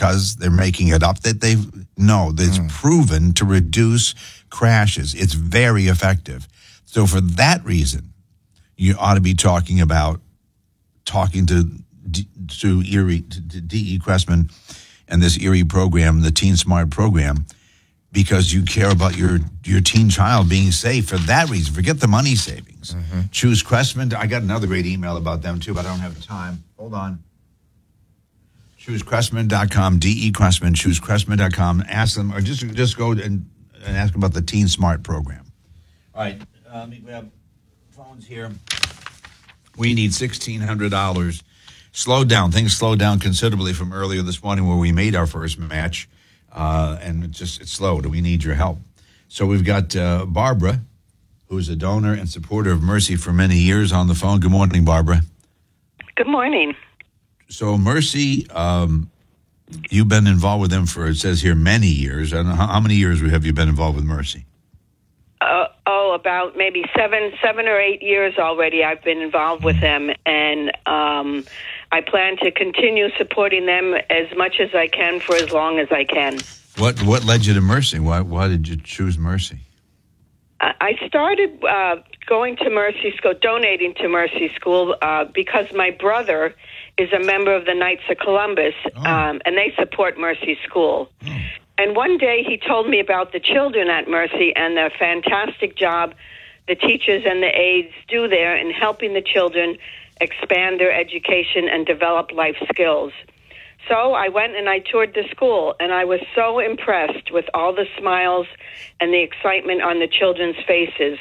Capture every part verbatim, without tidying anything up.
because they're making it up that they no, it's mm. proven to reduce crashes. It's very effective. So for that reason, you ought to be talking about talking to D, to Erie to D E. Cressman and this Erie program, the Teen Smart program, because you care about your your teen child being safe. For that reason, forget the money savings. Mm-hmm. Choose Cressman. I got another great email about them too, but I don't have time. Hold on. choose cressman dot com, D E. Cressman, choose cressman dot com. Ask them, or just just go and, and ask them about the Teen Smart program. All right, uh, let me grab phones here. We need sixteen hundred dollars. Slowed down. Things slowed down considerably from earlier this morning where we made our first match, uh, and it just it slowed. We need your help. So we've got uh, Barbara, who's a donor and supporter of Mercy for many years, on the phone. Good morning, Barbara. Good morning. So Mercy, um, you've been involved with them for, it says here, many years. I don't know, how, how many years have you been involved with Mercy? Uh, oh, about maybe seven, seven or eight years already. I've been involved with them, and um, I plan to continue supporting them as much as I can for as long as I can. What What led you to Mercy? Why Why did you choose Mercy? I started uh, going to Mercy School, donating to Mercy School, uh, because my brother is a member of the Knights of Columbus, oh. um, and they support Mercy School. Oh. And one day he told me about the children at Mercy and the fantastic job the teachers and the aides do there in helping the children expand their education and develop life skills. So I went and I toured the school, and I was so impressed with all the smiles and the excitement on the children's faces.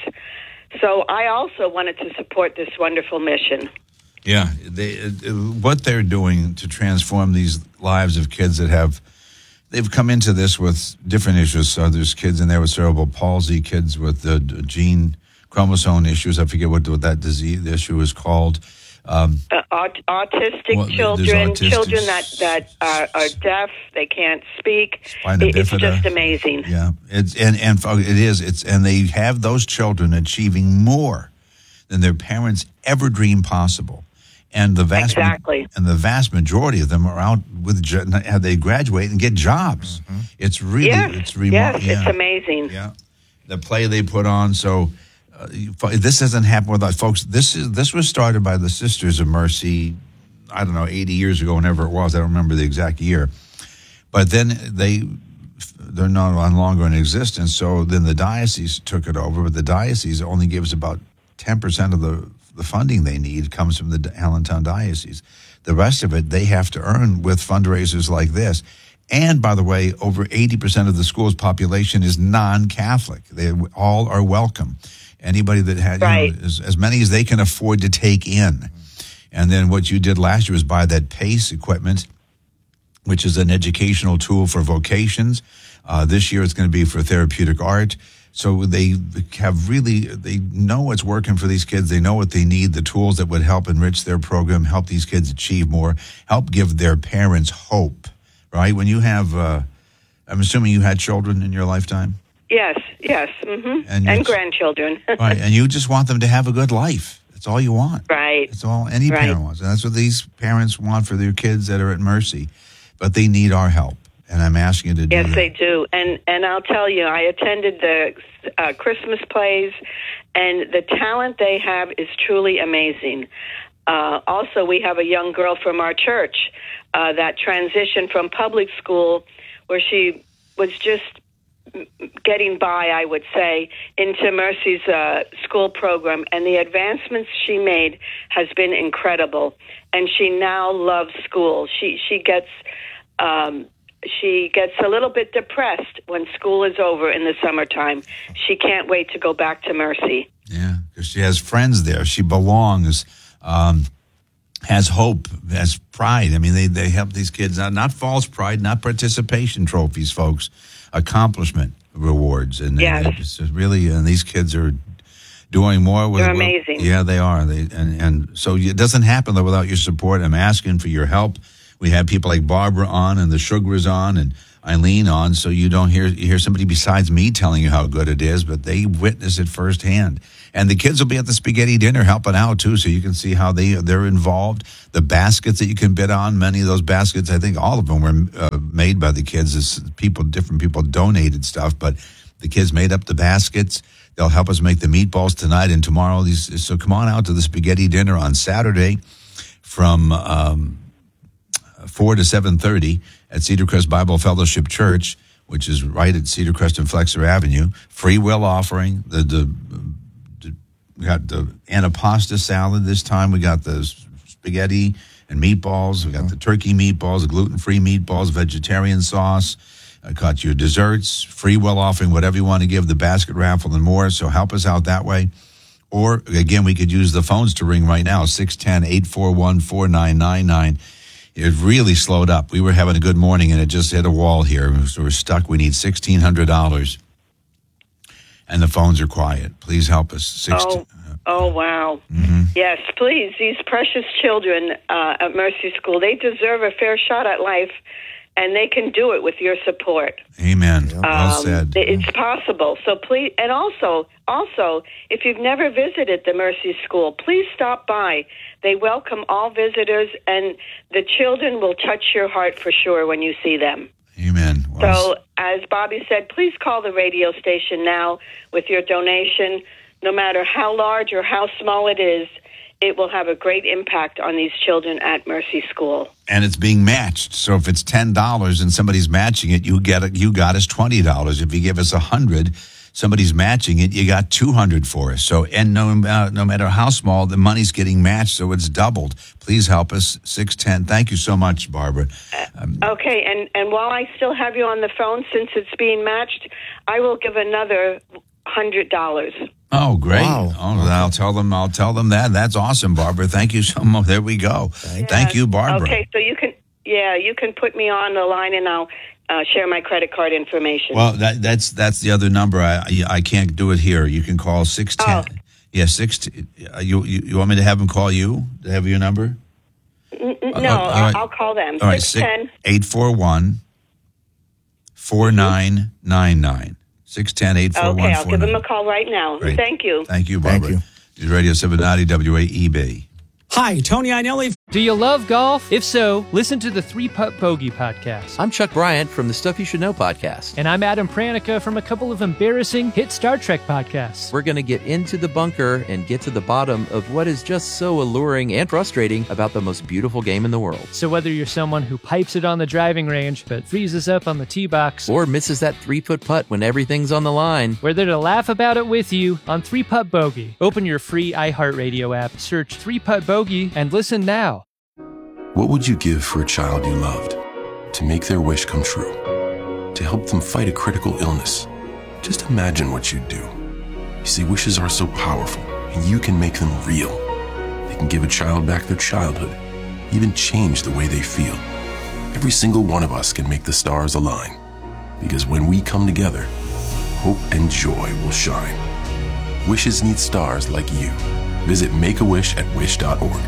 So I also wanted to support this wonderful mission. Yeah, they, what they're doing to transform these lives of kids that have, they've come into this with different issues. So there's kids in there with cerebral palsy, kids with the gene chromosome issues. I forget what, what that disease issue is called. Um, uh, aut- autistic well, children, autistic, children that, that are, are deaf, they can't speak. It, it's just amazing. Yeah, it's and, and it is. It's and they have those children achieving more than their parents ever dreamed possible. And the vast exactly. and the vast majority of them are out with they graduate and get jobs. Mm-hmm. It's really yes. it's remarkable. Yes, yeah. it's amazing. Yeah, the play they put on. So uh, this doesn't happen without folks. This is this was started by the Sisters of Mercy. I don't know, eighty years ago, whenever it was. I don't remember the exact year. But then they they're not no longer in existence. So then the diocese took it over. But the diocese only gives about ten percent of the the funding they need comes from the Allentown Diocese. The rest of it, they have to earn with fundraisers like this. And, by the way, over eighty percent of the school's population is non-Catholic. They all are welcome. Anybody that had, right. you know, as, as many as they can afford to take in. And then what you did last year was buy that PACE equipment, which is an educational tool for vocations. Uh, this year it's going to be for therapeutic art. So they have really, they know what's working for these kids. They know what they need, the tools that would help enrich their program, help these kids achieve more, help give their parents hope, right? When you have, uh, I'm assuming you had children in your lifetime? Yes, yes, mm-hmm. and, and grandchildren. Right, and you just want them to have a good life. That's all you want. Right. That's all any right. parent wants. And that's what these parents want for their kids that are at Mercy. But they need our help. And I'm asking you to do yes, that. they do. And and I'll tell you, I attended the uh, Christmas plays, and the talent they have is truly amazing. Uh, also, we have a young girl from our church uh, that transitioned from public school, where she was just getting by, I would say, into Mercy's uh, school program. And the advancements she made has been incredible. And she now loves school. She, she gets... Um, She gets a little bit depressed when school is over in the summertime. She can't wait to go back to Mercy. Yeah, because she has friends there. She belongs, um, has hope, has pride. I mean, they, they help these kids out. Not false pride, not participation trophies, folks. Accomplishment rewards. And yes. and it's really, and these kids are doing more. With, They're amazing. With, yeah, they are. They and, and so it doesn't happen without your support. I'm asking for your help. We have people like Barbara on and the Sugars on and Eileen on, so you don't hear you hear somebody besides me telling you how good it is, but they witness it firsthand. And the kids will be at the spaghetti dinner helping out too, so you can see how they they're involved. The baskets that you can bid on, many of those baskets, I think all of them were uh, made by the kids. As people, different people donated stuff, but the kids made up the baskets. They'll help us make the meatballs tonight and tomorrow. These, so come on out to the spaghetti dinner on Saturday from um, four to seven thirty at Cedar Crest Bible Fellowship Church, which is right at Cedar Crest and Flexer Avenue. Free will offering. The, the, the we got the antipasta salad this time. We got the spaghetti and meatballs. We got the turkey meatballs, the gluten-free meatballs, vegetarian sauce. I got your desserts, free will offering, whatever you want to give, the basket raffle and more. So help us out that way. Or, again, we could use the phones to ring right now, six one zero, eight four one, four nine nine nine. It really slowed up. We were having a good morning, and it just hit a wall here. So we're stuck. We need sixteen hundred dollars. And the phones are quiet. Please help us. sixteen Oh, oh wow. Mm-hmm. Yes, please. These precious children uh, at Mercy School, they deserve a fair shot at life. And they can do it with your support. Amen. Well um, said. It's possible. So please, and also, also, if you've never visited the Mercy School, please stop by. They welcome all visitors, and the children will touch your heart for sure when you see them. Amen. Well, so, as Bobby said, please call the radio station now with your donation. No matter how large or how small it is, it will have a great impact on these children at Mercy School. And it's being matched. So if it's ten dollars and somebody's matching it, you get it, you got us twenty dollars. If you give us one hundred dollars, somebody's matching it, you got two hundred dollars for us. So, and no, uh, no matter how small, the money's getting matched, so it's doubled. Please help us, six one zero. Thank you so much, Barbara. Um, okay, and, and while I still have you on the phone, since it's being matched, I will give another one hundred dollars. Oh, great. Wow. Oh, I'll tell them, I'll tell them that. That's awesome, Barbara. Thank you so much. There we go. Thank, Thank you, Barbara. Okay, so you can, yeah, you can put me on the line and I'll uh, share my credit card information. Well, that, that's that's the other number. I I can't do it here. You can call six one zero. Oh. Yeah, six. Uh, you, you you want me to have them call you? To have your number? N- n- Uh, no, all right. I'll call them. All right, six one zero. eight four one, four nine nine nine. six one zero, eight four one, Okay, I'll give them a call right now. Great. Thank you. Thank you, Barbara. Thank you. Radio seven ninety W A E B. Hi, Tony Iannelli. Do you love golf? If so, listen to the Three Putt Bogey podcast. I'm Chuck Bryant from the Stuff You Should Know podcast. And I'm Adam Pranica from a couple of embarrassing hit Star Trek podcasts. We're going to get into the bunker and get to the bottom of what is just so alluring and frustrating about the most beautiful game in the world. So whether you're someone who pipes it on the driving range but freezes up on the tee box, or misses that three-foot putt when everything's on the line, we're there to laugh about it with you on Three Putt Bogey. Open your free iHeartRadio app, search Three Putt Bogey, and listen now. What would you give for a child you loved? To make their wish come true? To help them fight a critical illness? Just imagine what you'd do. You see, wishes are so powerful, and you can make them real. They can give a child back their childhood, even change the way they feel. Every single one of us can make the stars align. Because when we come together, hope and joy will shine. Wishes need stars like you. Visit Make-A-Wish at wish dot org.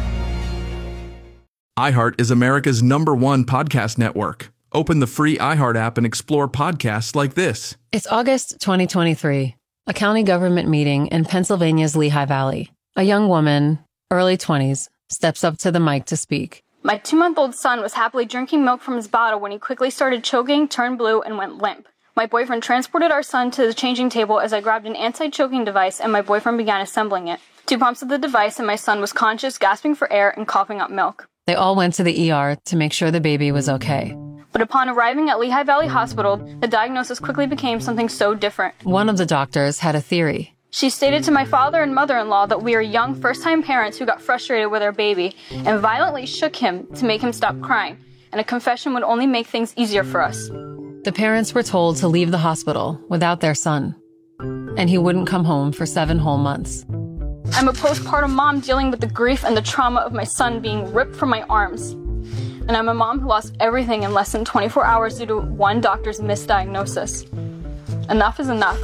iHeart is America's number one podcast network. Open the free iHeart app and explore podcasts like this. It's August twenty twenty-three, a county government meeting in Pennsylvania's Lehigh Valley. A young woman, early twenties, steps up to the mic to speak. My two-month-old son was happily drinking milk from his bottle when he quickly started choking, turned blue, and went limp. My boyfriend transported our son to the changing table as I grabbed an anti-choking device and my boyfriend began assembling it. Two pumps of the device and my son was conscious, gasping for air, and coughing up milk. They all went to the E R to make sure the baby was okay. But upon arriving at Lehigh Valley Hospital, the diagnosis quickly became something so different. One of the doctors had a theory. She stated to my father and mother-in-law that we are young first-time parents who got frustrated with our baby and violently shook him to make him stop crying, and a confession would only make things easier for us. The parents were told to leave the hospital without their son, and he wouldn't come home for seven whole months. I'm a postpartum mom dealing with the grief and the trauma of my son being ripped from my arms. And I'm a mom who lost everything in less than twenty-four hours due to one doctor's misdiagnosis. Enough is enough.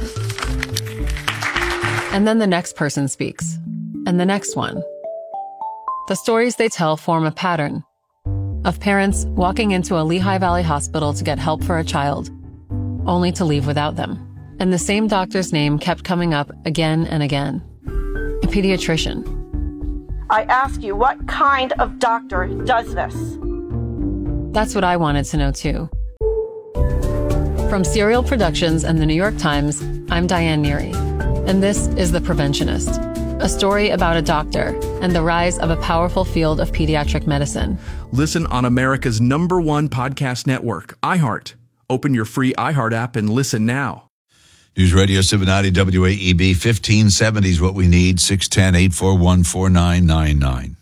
And then the next person speaks, and the next one. The stories they tell form a pattern. of parents walking into a Lehigh Valley hospital to get help for a child, only to leave without them. And the same doctor's name kept coming up again and again. A pediatrician. I ask you, what kind of doctor does this? That's what I wanted to know too. From Serial Productions and the New York Times, I'm Diane Neary, and this is The Preventionist, a story about a doctor and the rise of a powerful field of pediatric medicine. Listen on America's number one podcast network, iHeart. Open your free iHeart app and listen now. News Radio seven ninety W A E B, fifteen seventy is what we need, six one zero, eight four one, four nine nine nine.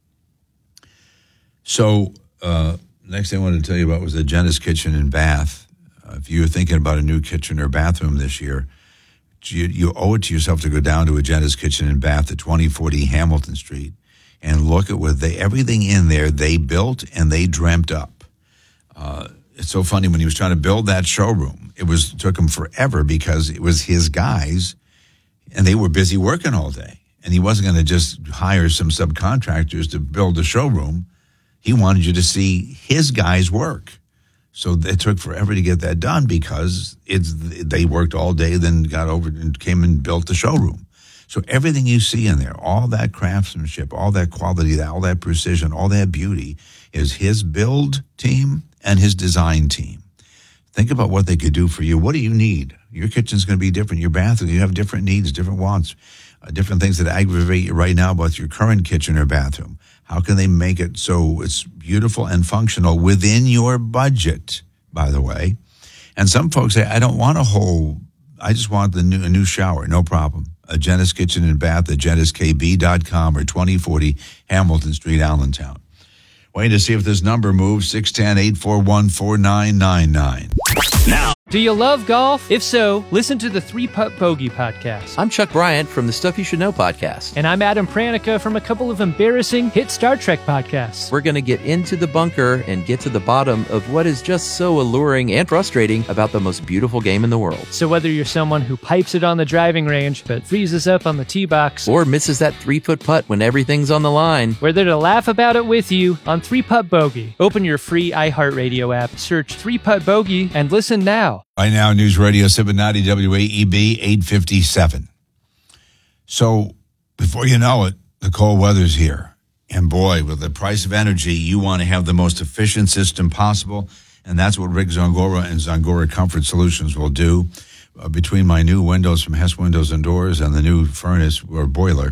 So, uh, next thing I wanted to tell you about was the Jenna's Kitchen and Bath. Uh, if you're thinking about a new kitchen or bathroom this year, you, you owe it to yourself to go down to Jenna's Kitchen and Bath at twenty forty Hamilton Street and look at what they, everything in there they built and they dreamt up. Uh, it's so funny, when he was trying to build that showroom, it was took him forever because it was his guys and they were busy working all day. And he wasn't going to just hire some subcontractors to build a showroom. He wanted you to see his guys work. So it took forever to get that done because it's they worked all day, then got over and came and built the showroom. So everything you see in there, all that craftsmanship, all that quality, all that precision, all that beauty is his build team and his design team. Think about what they could do for you. What do you need? Your kitchen's going to be different. Your bathroom, you have different needs, different wants, uh, different things that aggravate you right now about your current kitchen or bathroom. How can they make it so it's beautiful and functional within your budget, by the way? And some folks say, I don't want a whole, I just want the new, a new shower. No problem. A Jenna's Kitchen and Bath at jennas k b dot com or twenty forty Hamilton Street, Allentown. Waiting to see if this number moves, six one zero, eight four one, four nine nine nine. Now. Do you love golf? If so, listen to the Three Putt Bogey podcast. I'm Chuck Bryant from the Stuff You Should Know podcast. And I'm Adam Pranica from a couple of embarrassing hit Star Trek podcasts. We're going to get into the bunker and get to the bottom of what is just so alluring and frustrating about the most beautiful game in the world. So whether you're someone who pipes it on the driving range but freezes up on the tee box, or misses that three-foot putt when everything's on the line, we're there to laugh about it with you on Three Putt Bogey. Open your free iHeartRadio app, search Three Putt Bogey, and listen now. Right now, News Radio seven ninety W A E B, eight fifty-seven. So, before you know it, the cold weather's here. And boy, with the price of energy, you want to have the most efficient system possible. And that's what Rick Zongora and Zongora Comfort Solutions will do. Uh, between my new windows from Hess Windows and Doors and the new furnace or boiler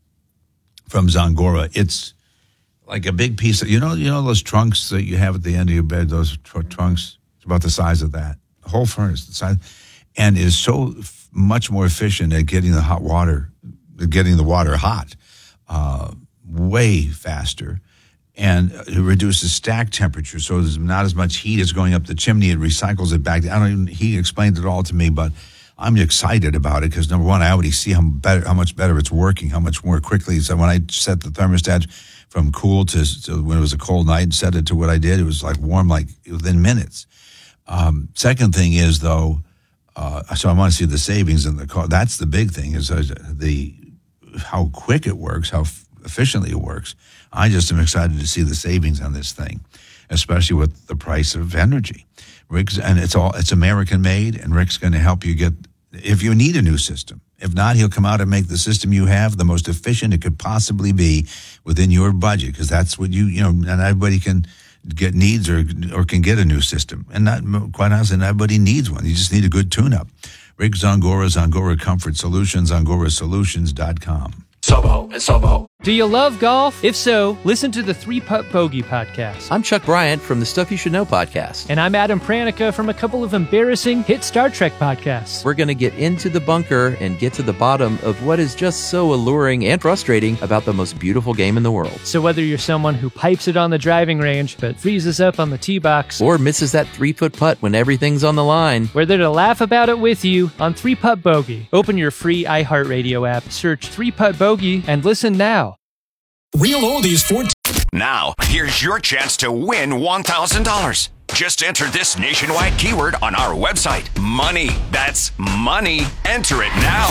from Zongora, it's like a big piece of, you know, you know those trunks that you have at the end of your bed, those tr- trunks? It's about the size of that. The whole furnace, the size, and is so f- much more efficient at getting the hot water, getting the water hot, uh, way faster, and it reduces stack temperature, so there's not as much heat is going up the chimney. It recycles it back. I don't even, he explained it all to me, but I'm excited about it because number one, I already see how better, how much better it's working, how much more quickly. So when I set the thermostat from cool to, to when it was a cold night and set it to what I did, it was like warm, like within minutes. Um, second thing is, though, uh, so I want to see the savings in the car. That's the big thing, is uh, the how quick it works, how f- efficiently it works. I just am excited to see the savings on this thing, especially with the price of energy. Rick's, and it's all it's American made, and Rick's going to help you get, if you need a new system. If not, he'll come out and make the system you have the most efficient it could possibly be within your budget, because that's what you, you know, and everybody can get needs or or can get a new system. And not, quite honestly, not everybody needs one. You just need a good tune-up. Rick Zongora, Zongora Comfort Solutions, zongora solutions dot com. Sobo and Sobo. Do you love golf? If so, listen to the Three Putt Bogey podcast. I'm Chuck Bryant from the Stuff You Should Know podcast. And I'm Adam Pranica from a couple of embarrassing hit Star Trek podcasts. We're going to get into the bunker and get to the bottom of what is just so alluring and frustrating about the most beautiful game in the world. So whether you're someone who pipes it on the driving range but freezes up on the tee box, or misses that three-foot putt when everything's on the line, we're there to laugh about it with you on Three Putt Bogey. Open your free iHeartRadio app, search Three Putt Bogey, and listen now. Real Oldies fourteen. Now, here's your chance to win one thousand dollars. Just enter this nationwide keyword on our website. Money. That's money. Enter it now.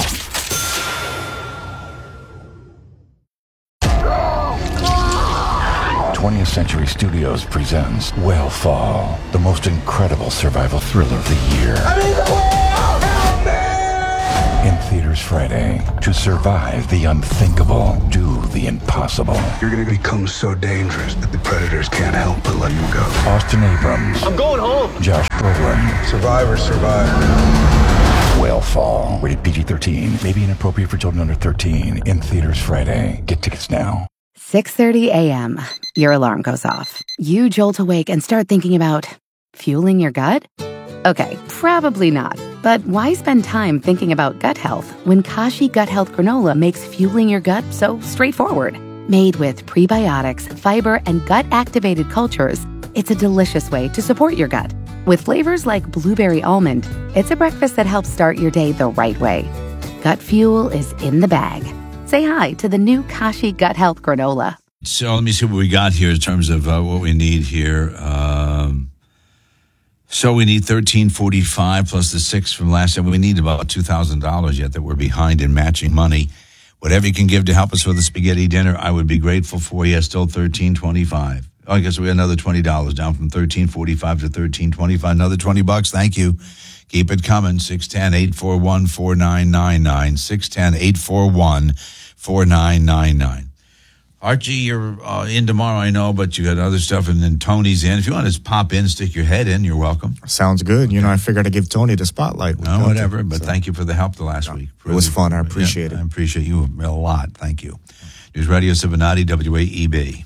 twentieth Century Studios presents Whale the most incredible survival thriller of the year. I'm in the whale! Help me! In theaters Friday. To survive the unthinkable, do the impossible. You're gonna become so dangerous that the predators can't help but let you go. Austin Abrams. I'm going home. Josh Brolin. Survivor, survivor. Whale, rated P G thirteen. May be inappropriate for children under thirteen. In theaters Friday. Get tickets now. six thirty a.m. Your alarm goes off. You jolt awake and start thinking about fueling your gut? Okay, probably not. But why spend time thinking about gut health when Kashi Gut Health Granola makes fueling your gut so straightforward? Made with prebiotics, fiber, and gut-activated cultures, it's a delicious way to support your gut. With flavors like blueberry almond, it's a breakfast that helps start your day the right way. Gut fuel is in the bag. Say hi to the new Kashi Gut Health Granola. So let me see what we got here in terms of uh, what we need here. Um, so we need thirteen forty-five plus the six from last time. We need about two thousand dollars yet that we're behind in matching money. Whatever you can give to help us with the spaghetti dinner, I would be grateful for. Yeah, still thirteen twenty-five. Oh, I guess we got another twenty dollars down from thirteen forty-five to thirteen twenty-five. Another twenty bucks. Thank you. Keep it coming. six one zero, eight four one, four nine nine nine. six one zero, eight four one, four nine nine nine. Archie, you're uh, in tomorrow, I know, but you got other stuff, and then Tony's in. If you want to just pop in, stick your head in, you're welcome. Sounds good. Okay. You know, I figured I'd give Tony the spotlight. No, whatever, but so. Thank you for the help the last yeah. week. It was fun. I appreciate yeah, it. I appreciate you a lot. Thank you. News Radio Cincinnati, W A E B.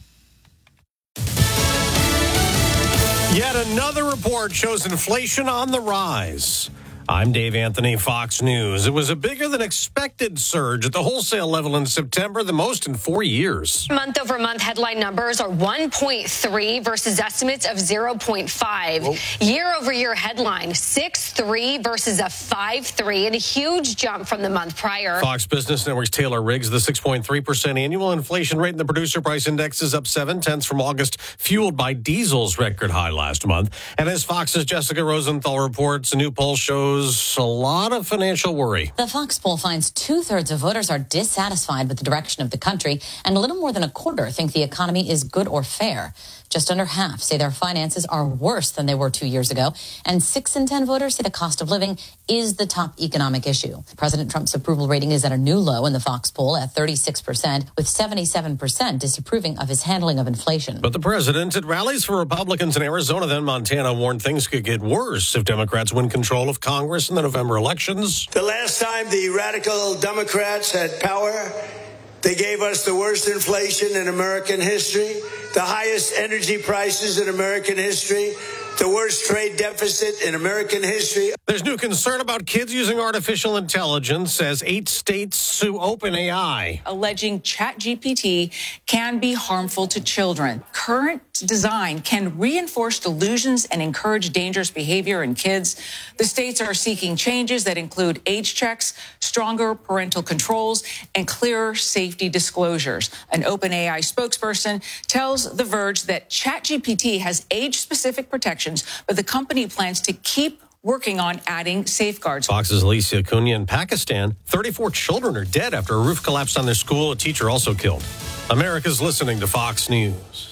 Yet another report shows inflation on the rise. I'm Dave Anthony, Fox News. It was a bigger than expected surge at the wholesale level in September, the most in four years. Month over month headline numbers are one point three versus estimates of zero point five. Whoa. Year over year headline six point three versus a five point three, and a huge jump from the month prior. Fox Business Network's Taylor Riggs, the six point three percent annual inflation rate in the producer price index is up seven tenths from August, fueled by diesel's record high last month. And as Fox's Jessica Rosenthal reports, a new poll shows a lot of financial worry. The Fox poll finds two-thirds of voters are dissatisfied with the direction of the country, and a little more than a quarter think the economy is good or fair. Just under half say their finances are worse than they were two years ago, and six in ten voters say the cost of living is the top economic issue. President Trump's approval rating is at a new low in the Fox poll at thirty-six percent, with seventy-seven percent disapproving of his handling of inflation. But the president at rallies for Republicans in Arizona, then Montana, warned things could get worse if Democrats win control of Congress in the November elections. The last time the radical Democrats had power, they gave us the worst inflation in American history, the highest energy prices in American history, the worst trade deficit in American history. There's new concern about kids using artificial intelligence as eight states sue OpenAI, alleging ChatGPT can be harmful to children. Current design can reinforce delusions and encourage dangerous behavior in kids. The states are seeking changes that include age checks, stronger parental controls, and clearer safety disclosures. An OpenAI spokesperson tells The Verge that ChatGPT has age-specific protections, but the company plans to keep working on adding safeguards. Fox's Alicia Cunha in Pakistan. thirty-four children are dead after a roof collapsed on their school. A teacher also killed. America's listening to Fox News.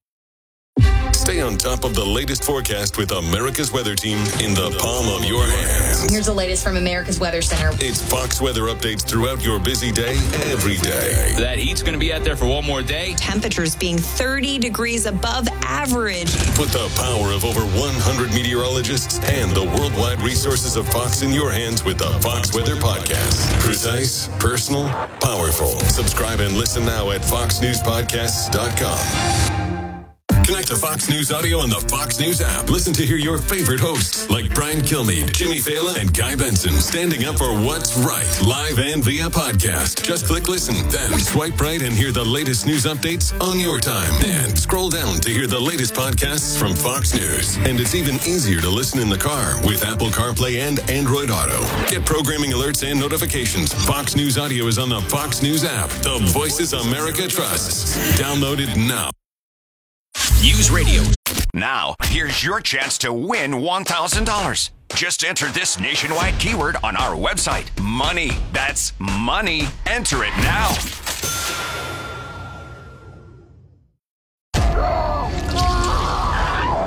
Stay on top of the latest forecast with America's Weather Team in the palm of your hands. Here's the latest from America's Weather Center. It's Fox weather updates throughout your busy day, every day. That heat's going to be out there for one more day. Temperatures being thirty degrees above average. Put the power of over one hundred meteorologists and the worldwide resources of Fox in your hands with the Fox Weather Podcast. Precise, personal, powerful. Subscribe and listen now at fox news podcasts dot com. Connect to Fox News Audio on the Fox News app. Listen to hear your favorite hosts like Brian Kilmeade, Jimmy Fallon, and Guy Benson standing up for what's right, live and via podcast. Just click listen, then swipe right and hear the latest news updates on your time. And scroll down to hear the latest podcasts from Fox News. And it's even easier to listen in the car with Apple CarPlay and Android Auto. Get programming alerts and notifications. Fox News Audio is on the Fox News app. The voices America trusts. Download it now. News Radio. Now, here's your chance to win one thousand dollars. Just enter this nationwide keyword on our website. Money. That's money. Enter it now.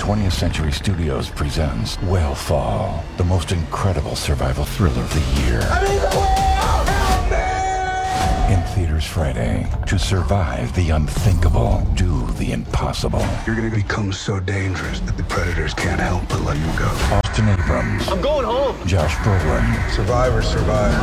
twentieth Century Studios presents Whale the most incredible survival thriller of the year. I'm in the whale! Help me! In theaters Friday. To survive the unthinkable, do the impossible. You're gonna become so dangerous that the predators can't help but let you go. Austin Abrams. I'm going home. Josh Brolin. Survivor, survivor.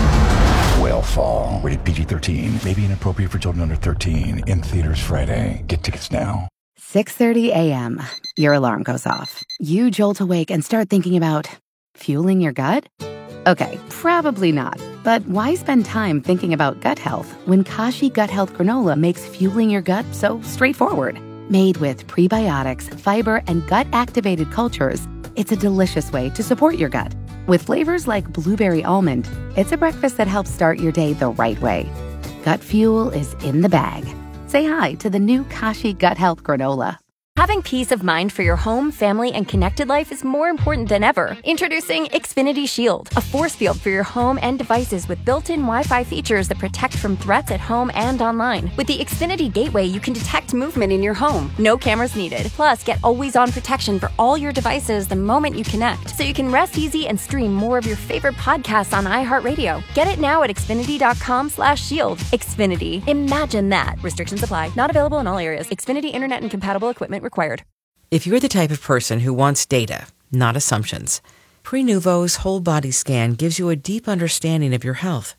Whalefall. Rated P G thirteen. May be inappropriate for children under thirteen. In theaters Friday. Get tickets now. six thirty a.m. Your alarm goes off. You jolt awake and start thinking about fueling your gut? Okay, probably not. But why spend time thinking about gut health when Kashi Gut Health Granola makes fueling your gut so straightforward? Made with prebiotics, fiber, and gut-activated cultures, it's a delicious way to support your gut. With flavors like blueberry almond, it's a breakfast that helps start your day the right way. Gut fuel is in the bag. Say hi to the new Kashi Gut Health Granola. Having peace of mind for your home, family, and connected life is more important than ever. Introducing Xfinity Shield, a force field for your home and devices with built-in Wi-Fi features that protect from threats at home and online. With the Xfinity Gateway, you can detect movement in your home. No cameras needed. Plus, get always-on protection for all your devices the moment you connect, so you can rest easy and stream more of your favorite podcasts on iHeartRadio. Get it now at Xfinity.com slash shield. Xfinity. Imagine that. Restrictions apply. Not available in all areas. Xfinity Internet and compatible equipment required. If you're the type of person who wants data, not assumptions, Prenuvo's whole body scan gives you a deep understanding of your health.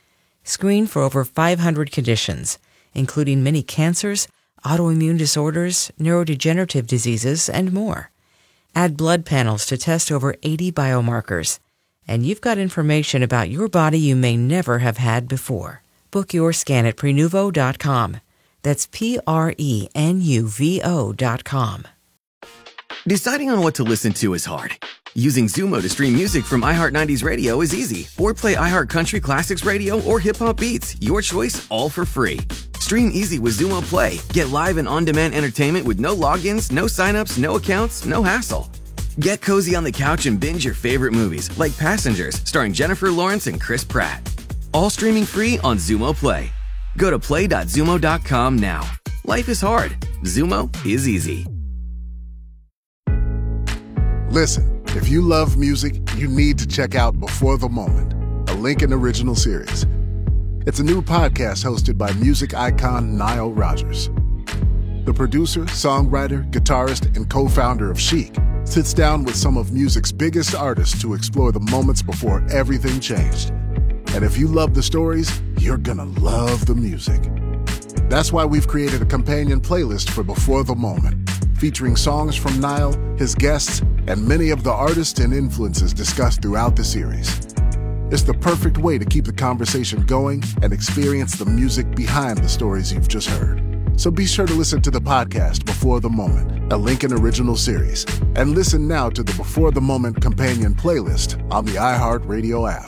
Screen for over five hundred conditions, including many cancers, autoimmune disorders, neurodegenerative diseases, and more. Add blood panels to test over eighty biomarkers, and you've got information about your body you may never have had before. Book your scan at Prenuvo dot com. That's P R E N U V O dot com. Deciding on what to listen to is hard. Using Zumo to stream music from iHeart nineties Radio is easy. Or play iHeart Country Classics Radio or Hip Hop Beats. Your choice, all for free. Stream easy with Zumo Play. Get live and on-demand entertainment with no logins, no signups, no accounts, no hassle. Get cozy on the couch and binge your favorite movies, like Passengers, starring Jennifer Lawrence and Chris Pratt. All streaming free on Zumo Play. Go to play dot zumo dot com now. Life is hard. Zumo is easy. Listen, if you love music, you need to check out Before the Moment, a Lincoln original series. It's a new podcast hosted by music icon Nile Rodgers. The producer, songwriter, guitarist, and co-founder of Chic sits down with some of music's biggest artists to explore the moments before everything changed. And if you love the stories, you're gonna love the music. That's why we've created a companion playlist for Before the Moment, featuring songs from Nile, his guests, and many of the artists and influences discussed throughout the series. It's the perfect way to keep the conversation going and experience the music behind the stories you've just heard. So be sure to listen to the podcast Before the Moment, a Lincoln original series, and listen now to the Before the Moment companion playlist on the iHeartRadio app.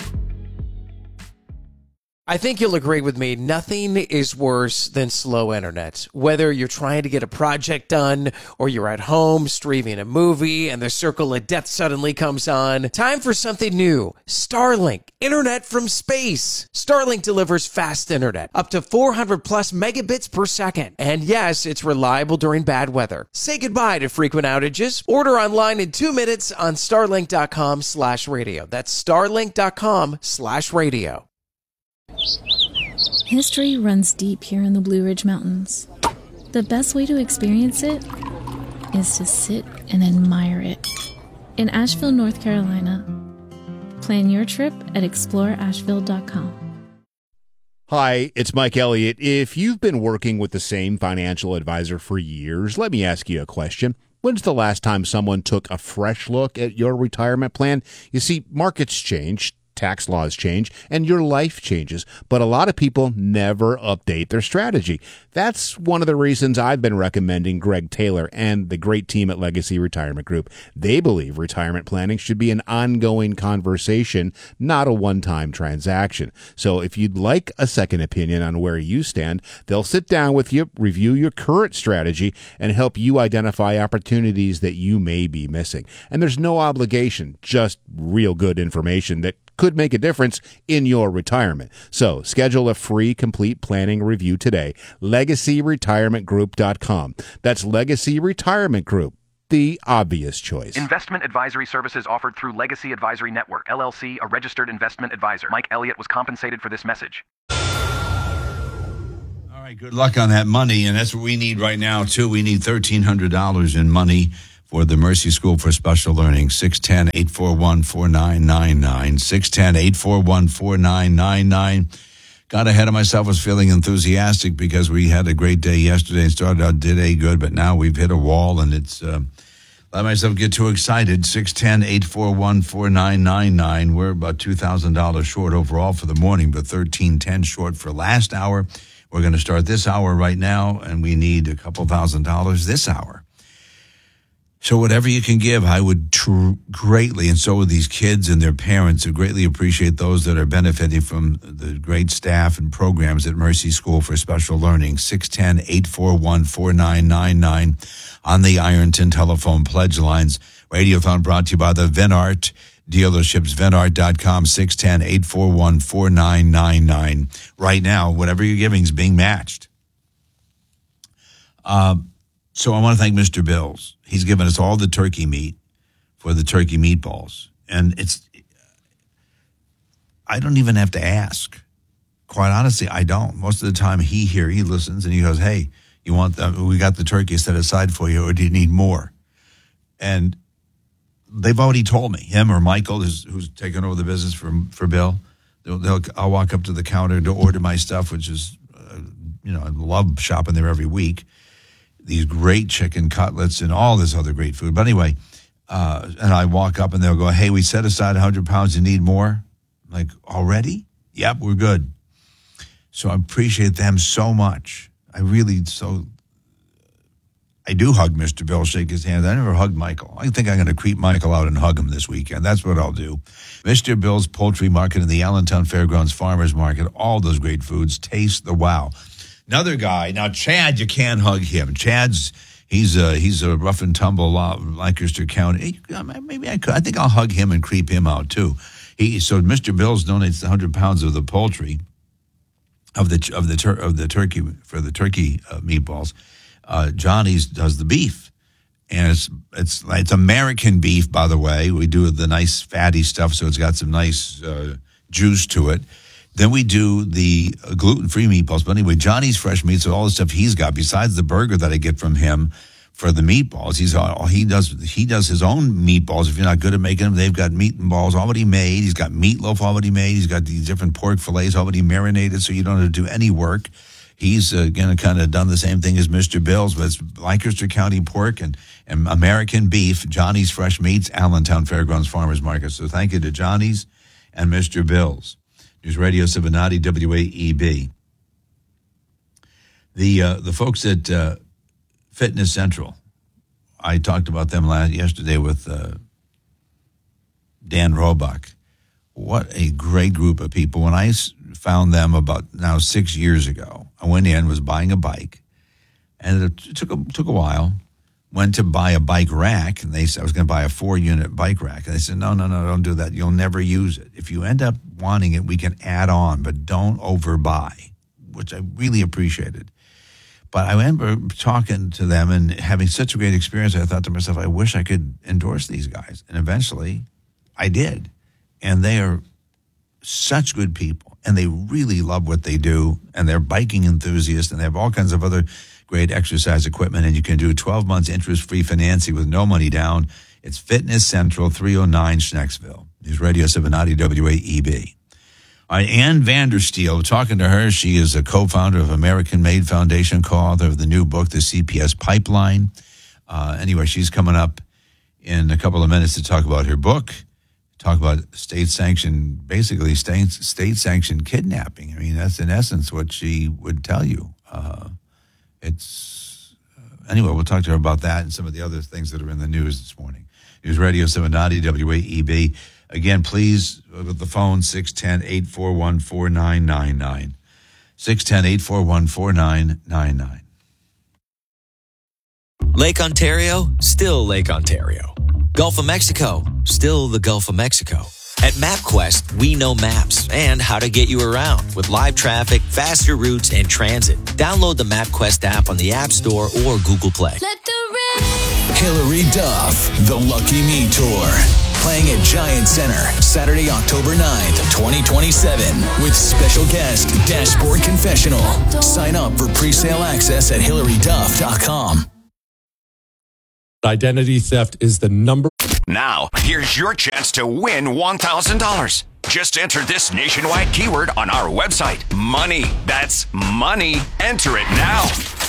I think you'll agree with me, nothing is worse than slow internet. Whether you're trying to get a project done or you're at home streaming a movie and the circle of death suddenly comes on, time for something new. Starlink, internet from space. Starlink delivers fast internet, up to four hundred plus megabits per second. And yes, it's reliable during bad weather. Say goodbye to frequent outages. Order online in two minutes on starlink.com slash radio. That's starlink.com slash radio. History runs deep here in the Blue Ridge Mountains. The best way to experience it is to sit and admire it. In Asheville, North Carolina. Plan your trip at explore asheville dot com. Hi, it's Mike Elliott. If you've been working with the same financial advisor for years, let me ask you a question. When's the last time someone took a fresh look at your retirement plan? You see, markets change, tax laws change, and your life changes, but a lot of people never update their strategy. That's one of the reasons I've been recommending Greg Taylor and the great team at Legacy Retirement Group. They believe retirement planning should be an ongoing conversation, not a one-time transaction. So if you'd like a second opinion on where you stand, they'll sit down with you, review your current strategy, and help you identify opportunities that you may be missing. And there's no obligation, just real good information that could make a difference in your retirement. So schedule a free complete planning review today. legacy retirement group dot com. That's Legacy Retirement Group. the obvious choice. Investment advisory services offered through Legacy Advisory Network, L L C, a registered investment advisor. Mike Elliott was compensated for this message. All right, good luck on that money, and that's what we need right now, too. We need thirteen hundred dollars in money for the Mercy School for Special Learning. six one zero, eight four one, four nine nine nine. six one zero, eight four one, four nine nine nine. Got ahead of myself, was feeling enthusiastic because we had a great day yesterday and started out today good, but now we've hit a wall, and it's uh, let myself get too excited. six one zero, eight four one, four nine nine nine. We're about two thousand dollars short overall for the morning, but thirteen ten short for last hour. We're going to start this hour right now, and we need a couple thousand dollars this hour. So whatever you can give, I would tr- greatly, and so would these kids and their parents, would greatly appreciate those that are benefiting from the great staff and programs at Mercy School for Special Learning. six one zero, eight four one, four nine nine nine on the Ironton telephone pledge lines. Radiothon brought to you by the Venart dealerships, venart dot com, six one zero, eight four one, four nine nine nine. Right now, whatever you're giving is being matched. Um. So I want to thank Mister Bills. He's given us all the turkey meat for the turkey meatballs. And it's, I don't even have to ask. Quite honestly, I don't. Most of the time he here, he listens and he goes, hey, you want the, we got the turkey set aside for you, or do you need more? And they've already told me, him or Michael, who's, who's taken over the business for, for Bill, they'll, they'll, I'll walk up to the counter to order my stuff, which is, uh, you know, I love shopping there every week. These great chicken cutlets and all this other great food. But anyway, uh, and I walk up and they'll go, hey, we set aside one hundred pounds. You need more? I'm like, already? Yep, we're good. So I appreciate them so much. I really, so, I do hug Mister Bill, shake his hand. I never hugged Michael. I think I'm going to creep Michael out and hug him this weekend. That's what I'll do. Mister Bill's Poultry Market and the Allentown Fairgrounds Farmers Market, all those great foods. Taste the wow. Another guy, now Chad, you can't hug him. Chad's, he's a, he's a rough and tumble Lancaster County. Maybe I could, I think I'll hug him and creep him out too. He, so Mister Bills donates one hundred pounds of the poultry, of the, of the, tur- of the turkey, for the turkey uh, meatballs. Uh, Johnny's does the beef. And it's, it's, it's American beef, by the way. We do the nice fatty stuff, so it's got some nice uh, juice to it. Then we do the gluten-free meatballs. But anyway, Johnny's Fresh Meats, so all the stuff he's got, besides the burger that I get from him for the meatballs, he's all, he does he does his own meatballs. If you're not good at making them, they've got meat and balls already made. He's got meatloaf already made. He's got these different pork fillets already marinated, so you don't have to do any work. He's uh, going to kind of done the same thing as Mister Bills, but it's Lancaster County pork and, and American beef, Johnny's Fresh Meats, Allentown Fairgrounds Farmers Market. So thank you to Johnny's and Mister Bills. News Radio seven ninety W A E B. The uh, the folks at uh, Fitness Central, I talked about them last yesterday with uh, Dan Roebuck. What a great group of people. When I found them about now six years ago, I went in, was buying a bike, and it took a, took a while. Went to buy a bike rack, and they said I was going to buy a four-unit bike rack. And they said, no, no, no, don't do that. You'll never use it. If you end up wanting it, we can add on, but don't overbuy, which I really appreciated. But I remember talking to them and having such a great experience, I thought to myself, I wish I could endorse these guys. And eventually, I did. And they are such good people, and they really love what they do, and they're biking enthusiasts, and they have all kinds of other great exercise equipment, and you can do twelve months interest-free financing with no money down. It's Fitness Central, three oh nine Schnecksville. News Radio seven ninety W A E B. All right, Ann Vandersteel, talking to her, she is a co-founder of American Made Foundation, co-author of the new book, The C P S Pipeline. Uh, anyway, she's coming up in a couple of minutes to talk about her book, talk about state-sanctioned, basically state, state-sanctioned kidnapping. I mean, that's in essence what she would tell you. Uh, It's uh, anyway, we'll talk to her about that and some of the other things that are in the news this morning. News Radio seven ninety W A E B. Again, please, with the phone, six one zero, eight four one, four nine nine nine. six one zero, eight four one, four nine nine nine. Lake Ontario, still Lake Ontario. Gulf of Mexico, still the Gulf of Mexico. At MapQuest, we know maps and how to get you around with live traffic, faster routes, and transit. Download the MapQuest app on the App Store or Google Play. Let the rain Hillary Duff, The Lucky Me Tour. Playing at Giant Center, Saturday, October ninth, twenty twenty-seven, with special guest Dashboard Confessional. Sign up for pre-sale access at hillary duff dot com. Identity theft is the number. Now, here's your chance to win one thousand dollars. Just enter this nationwide keyword on our website. Money. That's money. Enter it now.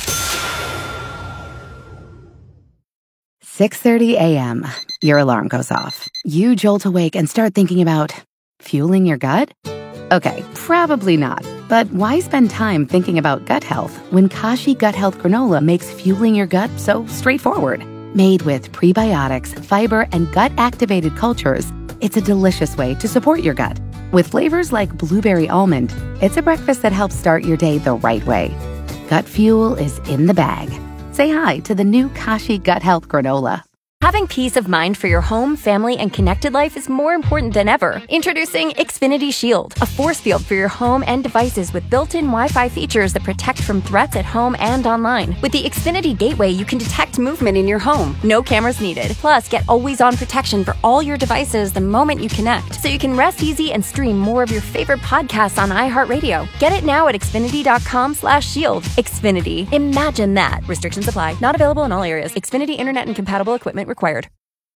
six thirty a.m. Your alarm goes off. You jolt awake and start thinking about fueling your gut? Okay, probably not. But why spend time thinking about gut health when Kashi Gut Health Granola makes fueling your gut so straightforward? Made with prebiotics, fiber, and gut-activated cultures, it's a delicious way to support your gut. With flavors like blueberry almond, it's a breakfast that helps start your day the right way. Gut fuel is in the bag. Say hi to the new Kashi Gut Health Granola. Having peace of mind for your home, family, and connected life is more important than ever. Introducing Xfinity Shield, a force field for your home and devices with built-in Wi-Fi features that protect from threats at home and online. With the Xfinity Gateway, you can detect movement in your home. No cameras needed. Plus, get always-on protection for all your devices the moment you connect, so you can rest easy and stream more of your favorite podcasts on iHeartRadio. Get it now at xfinity.com slash shield. Xfinity. Imagine that. Restrictions apply. Not available in all areas. Xfinity Internet and compatible equipment required.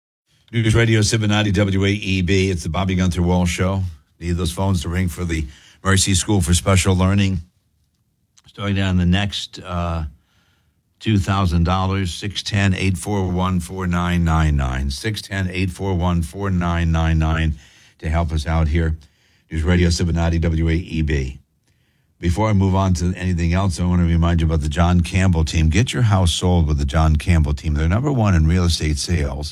News Radio seven ninety W A E B. It's the Bobby Gunther Walsh Show. Need those phones to ring for the Mercy School for Special Learning. Starting down the next uh, two thousand dollars, six one zero, eight four one, four nine nine nine. six one zero, eight four one, four nine nine nine to help us out here. News Radio seven ninety W A E B. Before I move on to anything else, I want to remind you about the John Campbell team. Get your house sold with the John Campbell team. They're number one in real estate sales,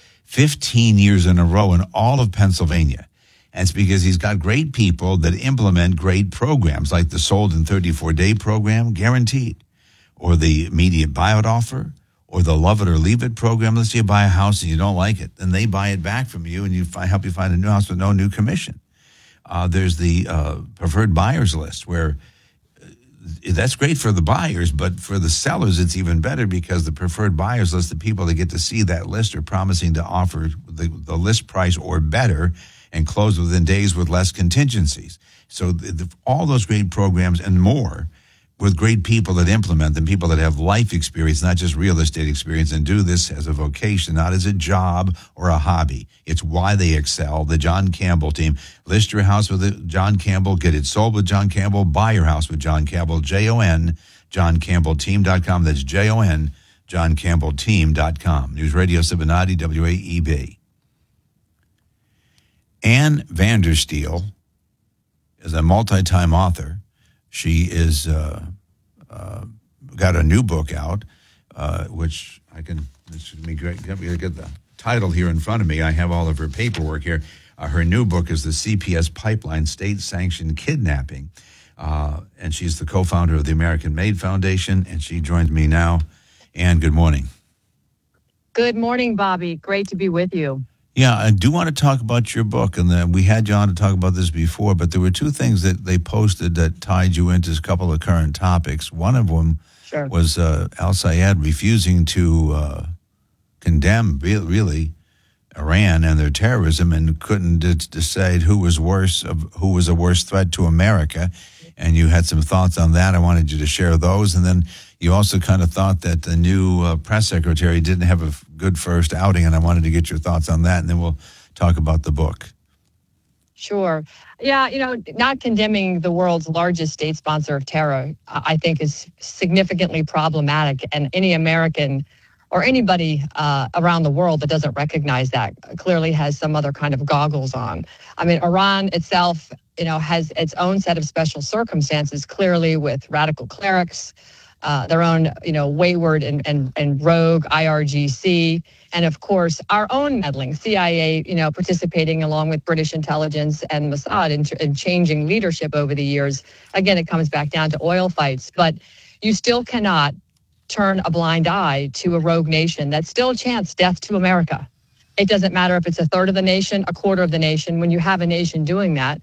fifteen years in a row in all of Pennsylvania. And it's because he's got great people that implement great programs like the Sold in thirty-four day program, guaranteed, or the immediate buyout offer, or the Love It or Leave It program. Let's say you buy a house and you don't like it, then they buy it back from you and you fi- help you find a new house with no new commission. Uh, there's the uh, preferred buyers list where uh, that's great for the buyers, but for the sellers, it's even better because the preferred buyers list, the people that get to see that list are promising to offer the, the list price or better and close within days with less contingencies. So the, the, all those great programs and more with great people that implement them, people that have life experience, not just real estate experience, and do this as a vocation, not as a job or a hobby. It's why they excel. The John Campbell team. List your house with John Campbell. Get it sold with John Campbell. Buy your house with John Campbell. J O N, john campbell team dot com. That's J O N, john campbell team dot com. News Radio seven ninety W A E B. Ann Vandersteel is a multi-time author. She is uh, uh, got a new book out, uh, which I can. This would be great. Get me get the title here in front of me. I have all of her paperwork here. Uh, her new book is the C P S Pipeline: State-Sanctioned Kidnapping, uh, and she's the co-founder of the American Made Foundation. And she joins me now. Ann, good morning. Good morning, Bobby. Great to be with you. Yeah, I do want to talk about your book, and then we had you on to talk about this before, but there were two things that they posted that tied you into a couple of current topics. One of them sure. was uh, al-Sayed refusing to uh, condemn, really, Iran and their terrorism, and couldn't d- decide who was worse, of, who was a worse threat to America. And you had some thoughts on that. I wanted you to share those. And then you also kind of thought that the new uh, press secretary didn't have a f- good first outing, and I wanted to get your thoughts on that, and then we'll talk about the book. Sure. Yeah, you know, not condemning the world's largest state sponsor of terror, I think, is significantly problematic, and any American or anybody uh, around the world that doesn't recognize that clearly has some other kind of goggles on. I mean, Iran itself, you know, has its own set of special circumstances, clearly with radical clerics, uh, their own, you know, wayward and, and, and rogue I R G C, and of course, our own meddling, C I A, you know, participating along with British intelligence and Mossad in, in changing leadership over the years. Again, it comes back down to oil fights, but you still cannot turn a blind eye to a rogue nation that still chants death to America. It doesn't matter if it's a third of the nation, a quarter of the nation. When you have a nation doing that,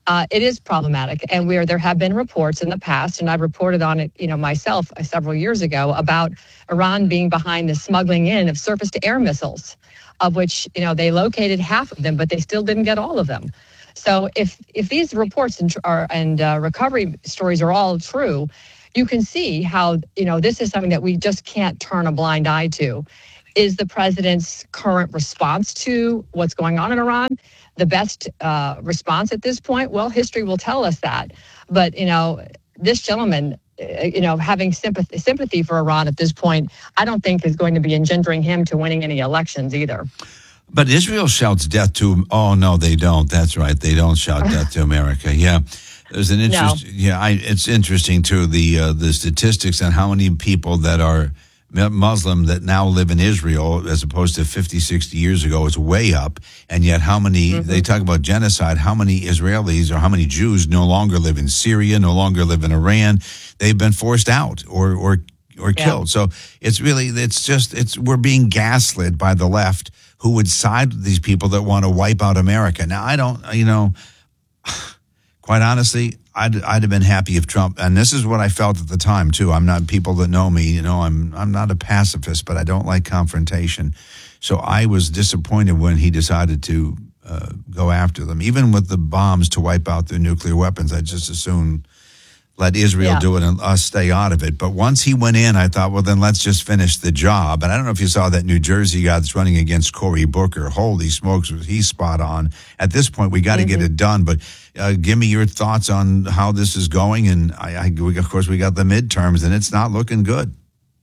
Uh, it is problematic, and where there have been reports in the past, and I've reported on it, you know, myself uh, several years ago about Iran being behind the smuggling in of surface-to-air missiles, of which, you know, they located half of them, but they still didn't get all of them. So if if these reports and, are, and uh, recovery stories are all true, you can see how, you know, this is something that we just can't turn a blind eye to. Is the president's current response to what's going on in Iran the best uh, response at this point? Well, history will tell us that. But, you know, this gentleman, uh, you know, having sympathy, sympathy for Iran at this point, I don't think is going to be engendering him to winning any elections either. But Israel shouts death to, oh, no, they don't. That's right. They don't shout death to America. Yeah. There's an interest. No. Yeah, I, it's interesting, too, the uh, the statistics on how many people that are Muslim that now live in Israel as opposed to fifty, sixty years ago is way up. And yet how many, mm-hmm. they talk about genocide, how many Israelis or how many Jews no longer live in Syria, no longer live in Iran. They've been forced out or or or yeah. killed. So it's really, it's just, it's we're being gaslit by the left who would side with these people that want to wipe out America. Now, I don't, you know, quite honestly, I'd, I'd have been happy if Trump, and this is what I felt at the time too. I'm not, people that know me, you know, I'm I'm not a pacifist, but I don't like confrontation. So I was disappointed when he decided to uh, go after them, even with the bombs to wipe out their nuclear weapons. I just assumed let Israel yeah. do it and us stay out of it. But once he went in, I thought, well, then let's just finish the job. And I don't know if you saw that New Jersey guy that's running against Cory Booker. Holy smokes, was he spot on. At this point, we got to mm-hmm. get it done. But uh, give me your thoughts on how this is going. And, I, I, we, of course, we got the midterms, and it's not looking good.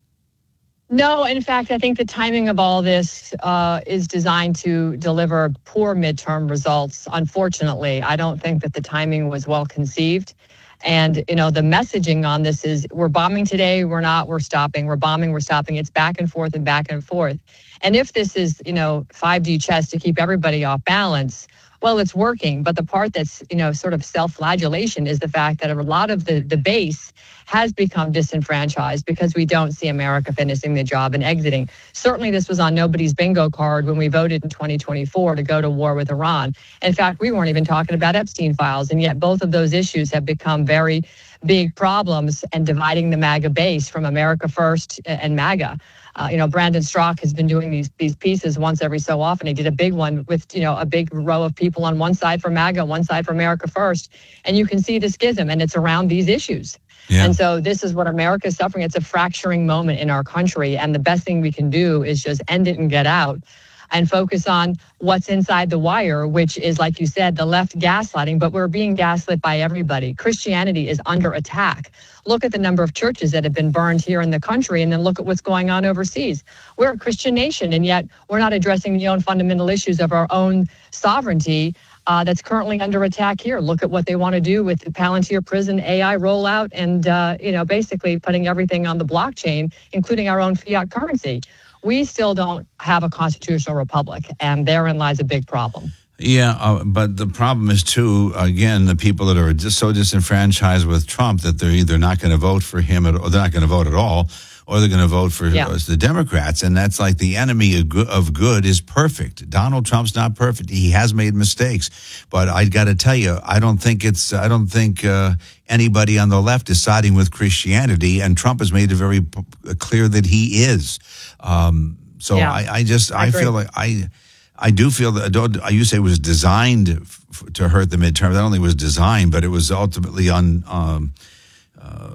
No, in fact, I think the timing of all this uh, is designed to deliver poor midterm results. Unfortunately, I don't think that the timing was well conceived. And, you know, the messaging on this is we're bombing today, we're not, we're stopping, we're bombing, we're stopping. It's back and forth and back and forth. And if this is, you know, five D chess to keep everybody off balance, well, it's working. But the part that's, you know, sort of self-flagellation is the fact that a lot of the, the base has become disenfranchised because we don't see America finishing the job and exiting. Certainly this was on nobody's bingo card when we voted in twenty twenty-four to go to war with Iran. In fact, we weren't even talking about Epstein files, and yet both of those issues have become very big problems and dividing the MAGA base from America First and MAGA. Uh, you know, Brandon Strzok has been doing these these pieces once every so often. He did a big one with, you know, a big row of people on one side for MAGA, one side for America First. And you can see the schism, and it's around these issues. Yeah. And so this is what America is suffering. It's a fracturing moment in our country. And the best thing we can do is just end it and get out and focus on what's inside the wire, which is, like you said, the left gaslighting. But we're being gaslit by everybody. Christianity is under attack. Look at the number of churches that have been burned here in the country, and then look at what's going on overseas. We're a Christian nation, and yet we're not addressing the own fundamental issues of our own sovereignty uh, that's currently under attack here. Look at what they want to do with the Palantir prison A I rollout and, uh, you know, basically putting everything on the blockchain, including our own fiat currency. We still don't have a constitutional republic, and therein lies a big problem. Yeah, uh, but the problem is, too, again, the people that are just so disenfranchised with Trump that they're either not going to vote for him at, or they're not going to vote at all, or they're going to vote for yeah. the Democrats. And that's like the enemy of good, of good is perfect. Donald Trump's not perfect. He has made mistakes. But I got to tell you, I don't think it's, I don't think uh, anybody on the left is siding with Christianity. And Trump has made it very p- clear that he is. Um, so yeah, I, I just, I, I feel like I, I do feel that, you say it was designed f- to hurt the midterms. I don't think it was designed, but it was ultimately on, um, uh,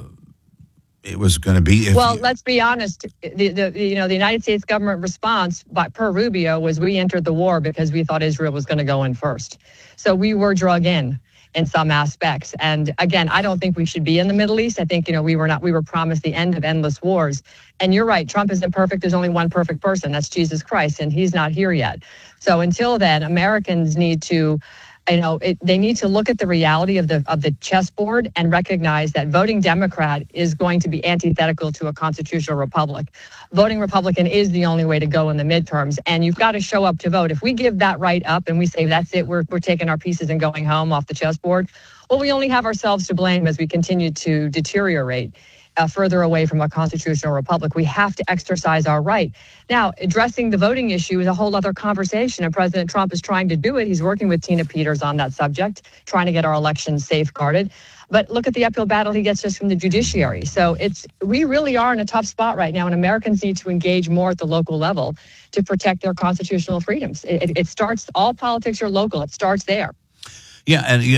it was going to be. If well, you, let's be honest. The, the you know the United States government response by per Rubio was we entered the war because we thought Israel was going to go in first. So we were drug in in some aspects. And again, I don't think we should be in the Middle East. I think, you know, we were not, we were promised the end of endless wars. And you're right, Trump isn't perfect. There's only one perfect person. That's Jesus Christ. And he's not here yet. So until then, Americans need to, you know, it, they need to look at the reality of the of the chessboard and recognize that voting Democrat is going to be antithetical to a constitutional republic. Voting Republican is the only way to go in the midterms, and you've got to show up to vote. If we give that right up and we say that's it, we're we're taking our pieces and going home off the chessboard, well, we only have ourselves to blame as we continue to deteriorate. uh, further away from a constitutional republic. We have to exercise our right. Now, addressing the voting issue is a whole other conversation, and President Trump is trying to do it. He's working with Tina Peters on that subject, trying to get our elections safeguarded. But look at the uphill battle he gets just from the judiciary. So it's we really are in a tough spot right now, and Americans need to engage more at the local level to protect their constitutional freedoms. It, it, it starts, all politics are local. It starts there. Yeah,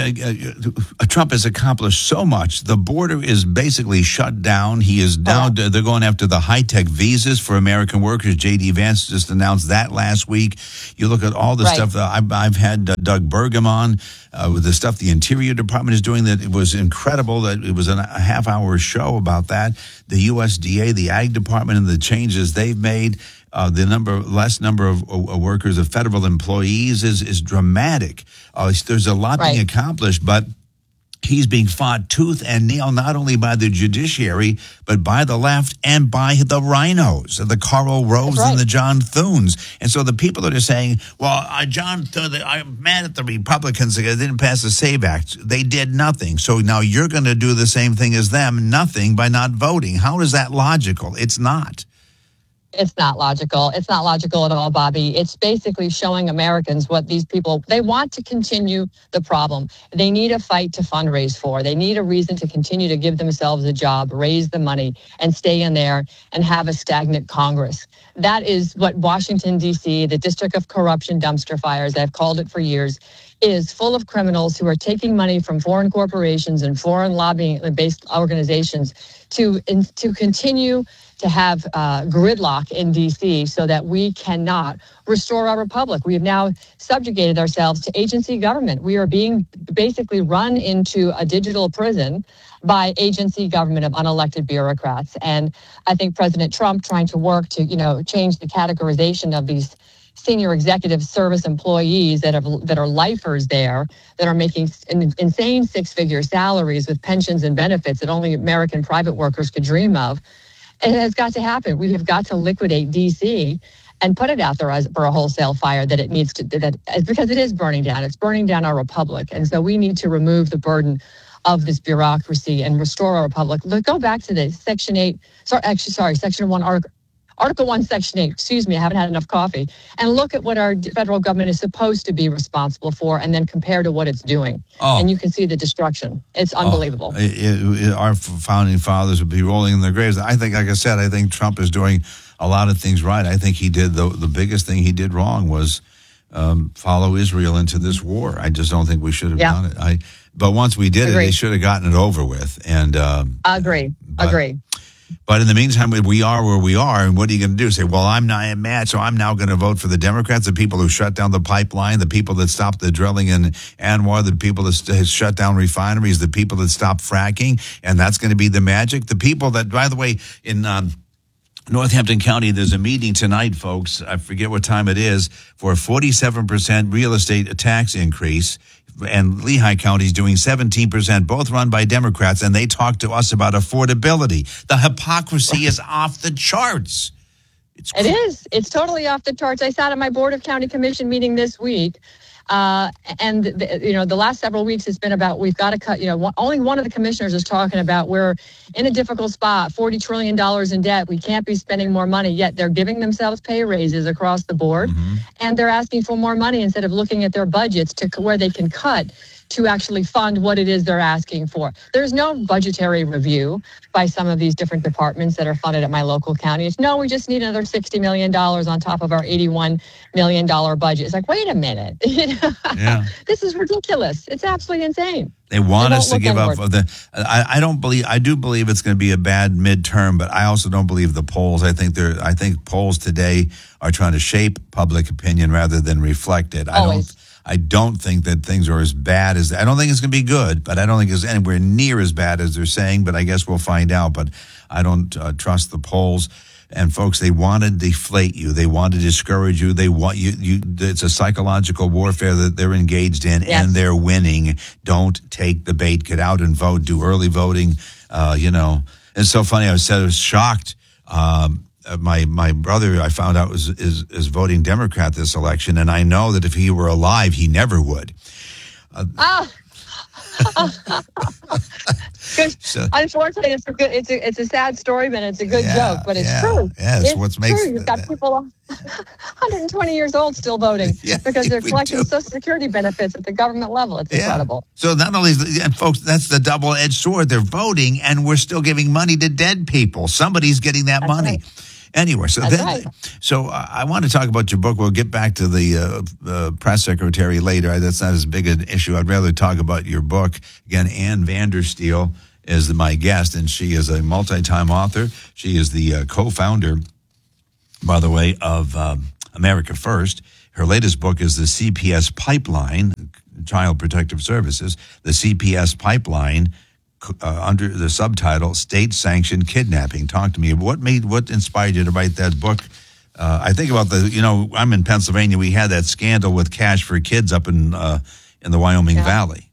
and uh, Trump has accomplished so much. The border is basically shut down. He is now, oh. they're going after the high-tech visas for American workers. J D Vance just announced that last week. You look at all the right. stuff that I've, I've had uh, Doug Burgum on uh, with the stuff the Interior Department is doing. That it was incredible. That it was a half-hour show about that. The U S D A, the Ag Department, and the changes they've made. Uh, the number, less number of uh, workers, of federal employees is is dramatic. Uh, there's a lot right. being accomplished, but he's being fought tooth and nail, not only by the judiciary, but by the left and by the rhinos, the Karl Roves right. and the John Thunes. And so the people that are saying, well, uh, John, Th- I'm mad at the Republicans because they didn't pass the SAVE Act. They did nothing. So now you're going to do the same thing as them, nothing, by not voting. How is that logical? It's not. It's not logical. It's not logical at all, Bobby. It's basically showing Americans what these people, they want to continue the problem. They need a fight to fundraise for. They need a reason to continue to give themselves a job, raise the money, and stay in there and have a stagnant Congress. That is what Washington, D C, the District of Corruption dumpster fires, I've called it for years, is full of criminals who are taking money from foreign corporations and foreign lobbying-based organizations to, in, to continue to have uh, gridlock in D C so that we cannot restore our republic. We have now subjugated ourselves to agency government. We are being basically run into a digital prison by agency government of unelected bureaucrats. And I think President Trump trying to work to, you know, change the categorization of these senior executive service employees that have that are lifers there, that are making insane six-figure salaries with pensions and benefits that only American private workers could dream of. It has got to happen. We have got to liquidate D C and put it out there as for a wholesale fire that it needs to, that because it is burning down. It's burning down our republic. And so we need to remove the burden of this bureaucracy and restore our republic. Look, go back to the Section eight, sorry, actually, sorry, Section one, Article, Article one, Section eight, excuse me, I haven't had enough coffee, and look at what our federal government is supposed to be responsible for and then compare to what it's doing. Oh. And you can see the destruction. It's unbelievable. Oh, it, it, our founding fathers would be rolling in their graves. I think, like I said, I think Trump is doing a lot of things right. I think he did, the, the biggest thing he did wrong was um, follow Israel into this war. I just don't think we should have yeah. done it. I, but once we did Agreed. it, they should have gotten it over with. And um, Agree. But, Agree. But in the meantime, we are where we are, and what are you going to do? Say, well, I'm not I'm mad, so I'm now going to vote for the Democrats, the people who shut down the pipeline, the people that stopped the drilling in Anwar, the people that st- shut down refineries, the people that stopped fracking, and that's going to be the magic. The people that, by the way, in um, Northampton County, there's a meeting tonight, folks. I forget what time it is, for a forty-seven percent real estate tax increase. And Lehigh County is doing seventeen percent, both run by Democrats, and they talk to us about affordability. The hypocrisy is off the charts. It's it is. It's totally off the charts. I sat at my Board of County Commission meeting this week, uh, and the, you know the last several weeks it's been about we've got to cut. You know, one, only one of the commissioners is talking about we're in a difficult spot, forty trillion dollars in debt. We can't be spending more money, yet they're giving themselves pay raises across the board, mm-hmm. and they're asking for more money instead of looking at their budgets to where they can cut to actually fund what it is they're asking for. There's no budgetary review by some of these different departments that are funded at my local county. It's no, we just need another sixty million dollars on top of our eighty-one million dollars budget. It's like, wait a minute. yeah. This is ridiculous. It's absolutely insane. They want they us to give up. The, I, I don't believe. I do believe it's going to be a bad midterm, but I also don't believe the polls. I think they're. I think polls today are trying to shape public opinion rather than reflect it. I Always. don't. I don't think that things are as bad as, I don't think it's going to be good, but I don't think it's anywhere near as bad as they're saying, but I guess we'll find out. But I don't uh, trust the polls. And folks, they want to deflate you. They want to discourage you. They want you, you, it's a psychological warfare that they're engaged in, yes. and they're winning. Don't take the bait. Get out and vote. Do early voting. Uh, you know, it's so funny. I said I was shocked. Um, My my brother, I found out, was is, is voting Democrat this election, and I know that if he were alive, he never would. Uh, oh. So, unfortunately, it's a good, it's a, it's a sad story, but it's a good Yeah, joke. But it's yeah, true. yeah, it's it's what true. makes- You've got people one hundred twenty years old still voting Yeah, because they're we collecting do. Social Security benefits at the government level. It's incredible. So not only, is the, and folks, that's the double-edged sword. They're voting, and we're still giving money to dead people. Somebody's getting that That's money. right. Anyway, so That's then, right. so uh, I want to talk about your book. We'll get back to the uh, uh, press secretary later. That's not as big an issue. I'd rather talk about your book. Again, Ann Vandersteel is my guest, and she is a multi-time author. She is the uh, co-founder, by the way, of um, America First. Her latest book is the C P S Pipeline, Child Protective Services, the C P S Pipeline, uh, under the subtitle State-Sanctioned Kidnapping. Talk to me. What made, what inspired you to write that book? Uh, I think about the, you know, I'm in Pennsylvania. We had that scandal with Cash for Kids up in uh, in the Wyoming Yeah. Valley.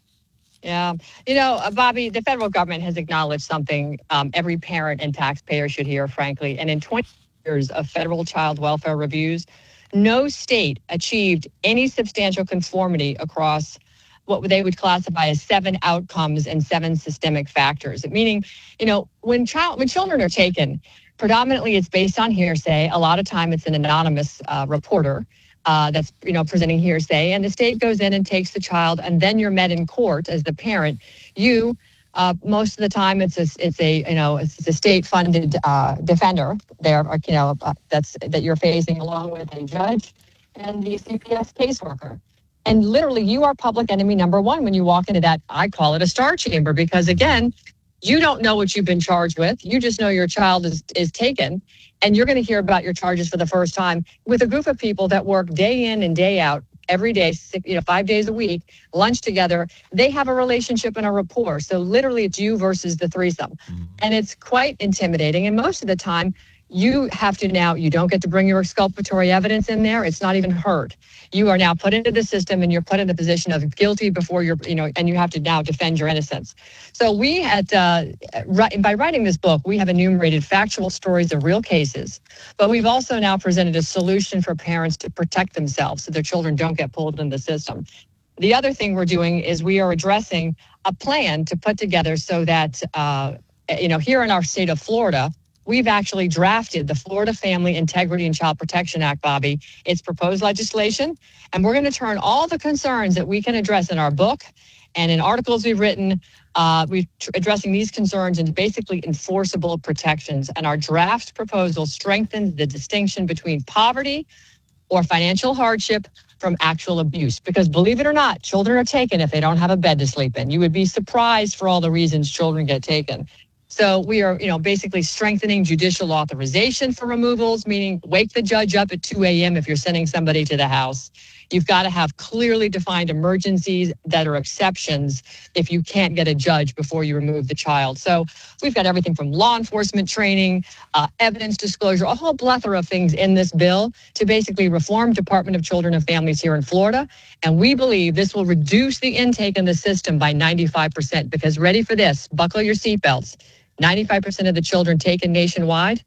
Yeah. You know, uh, Bobby, the federal government has acknowledged something um, every parent and taxpayer should hear, frankly. And in twenty years of federal child welfare reviews, no state achieved any substantial conformity across what they would classify as seven outcomes and seven systemic factors. Meaning, you know, when child when children are taken, predominantly it's based on hearsay. A lot of time it's an anonymous uh, reporter uh, that's, you know, presenting hearsay, and the state goes in and takes the child, and then you're met in court as the parent. You, uh, most of the time, it's a, it's a, you know, it's a state-funded uh, defender there, you know, uh, that's that you're facing along with a judge and the C P S caseworker. And literally, you are public enemy number one when you walk into that, I call it a star chamber, because again, you don't know what you've been charged with. You just know your child is, is taken, and you're going to hear about your charges for the first time with a group of people that work day in and day out, every day, six, you know, five days a week, lunch together. They have a relationship and a rapport. So literally, it's you versus the threesome. Mm-hmm. And it's quite intimidating. And most of the time, you have to now, you don't get to bring your exculpatory evidence in there. It's not even heard. You are now put into the system, and you're put in the position of guilty before you're, you know, and you have to now defend your innocence. So we had, uh, by writing this book, we have enumerated factual stories of real cases, but we've also now presented a solution for parents to protect themselves so their children don't get pulled in the system. The other thing we're doing is we are addressing a plan to put together so that, uh, you know, here in our state of Florida, we've actually drafted the Florida Family Integrity and Child Protection Act, Bobby. It's proposed legislation, and we're going to turn all the concerns that we can address in our book and in articles we've written, uh, we're tr- addressing these concerns into basically enforceable protections. And our draft proposal strengthens the distinction between poverty or financial hardship from actual abuse. Because believe it or not, children are taken if they don't have a bed to sleep in. You would be surprised for all the reasons children get taken. So we are, you know, basically strengthening judicial authorization for removals, meaning wake the judge up at two a.m. if you're sending somebody to the house. You've got to have clearly defined emergencies that are exceptions if you can't get a judge before you remove the child. So we've got everything from law enforcement training, uh, evidence disclosure, a whole plethora of things in this bill to basically reform Department of Children and Families here in Florida. And we believe this will reduce the intake in the system by ninety-five percent, because ready for this, buckle your seatbelts. ninety-five percent of the children taken nationwide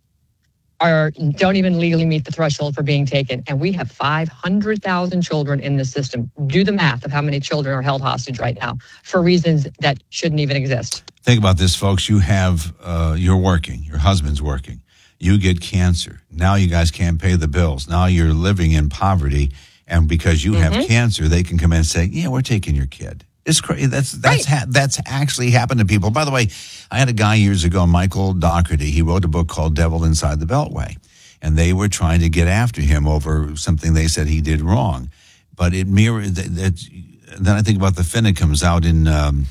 are don't even legally meet the threshold for being taken. And we have five hundred thousand children in the system. Do the math of how many children are held hostage right now for reasons that shouldn't even exist. Think about this, folks. You have, uh, you're working, your husband's working. You get cancer. Now you guys can't pay the bills. Now you're living in poverty. And because you Mm-hmm. have cancer, they can come in and say, yeah, we're taking your kid. It's crazy. That's that's right. ha- that's actually happened to people. By the way, I had a guy years ago, Michael Dougherty. He wrote a book called Devil Inside the Beltway, and they were trying to get after him over something they said he did wrong. But it mirrored. That, that, then I think about the Finnecums out in um,